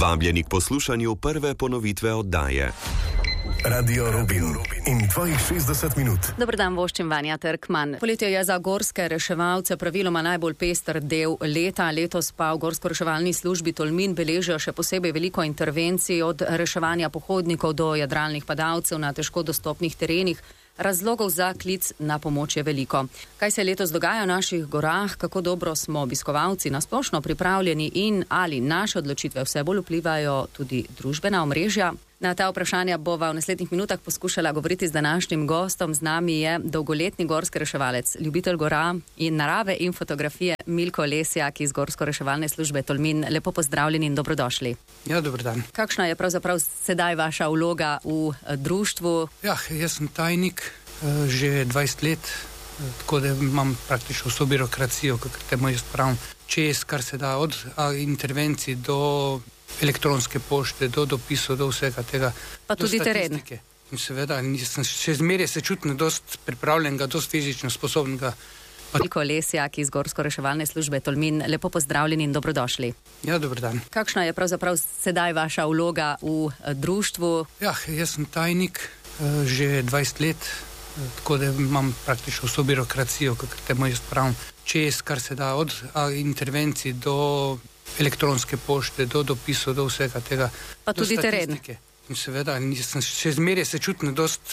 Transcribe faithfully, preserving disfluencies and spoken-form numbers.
Vabljeni k poslušanju prve ponovitve oddaje. Radio Rubin in tvojih šestdeset minut. Dober dan, voščim Vanja Trkman. Poletje je za gorske reševalce praviloma najbolj pester del leta. Letos pa v gorsko-reševalni službi Tolmin beležijo še posebej veliko intervencij, od reševanja pohodnikov do jadralnih padalcev na težko dostopnih terenih. Razlogov za klic na pomoč je veliko. Kaj se letos dogaja v naših gorah, kako dobro smo obiskovalci na splošno pripravljeni in ali naše odločitve vse bolj vplivajo tudi družbena omrežja? Na ta vprašanja bova v naslednjih minutah poskušala govoriti z današnjim gostom. Z nami je dolgoletni gorski reševalec, ljubitelj gora in narave in fotografije Milko Lesjak iz gorsko-reševalne službe Tolmin. Lepo pozdravljeni in dobrodošli. Ja, dober dan. Kakšna je pravzaprav sedaj vaša vloga v društvu? Ja, jaz sem tajnik uh, že dvajset let, uh, tako da imam praktično vso birokracijo, kakor temu jaz pravim, čez, kar se da, od uh, intervencij do elektronske pošte, do dopisov, do vsega tega. Pa tudi teren. In seveda, nisem še zmeraj se čutim dost pripravljenega, dost fizično sposobnega. Milko Lesjak iz gorsko-reševalne službe Tolmin. Lepo pozdravljeni in dobrodošli. Ja, dober dan. Kakšna je pravzaprav sedaj vaša vloga v društvu? Ja, jaz sem tajnik uh, že dvajset let, uh, tako da imam praktično vso birokracijo, kakor temu jaz pravim, čez, kar se da, od uh, intervencij do elektronske pošte, do dopisov, do vsega tega. Pa tudi teren. In seveda, nisem še zmeraj se čutim dost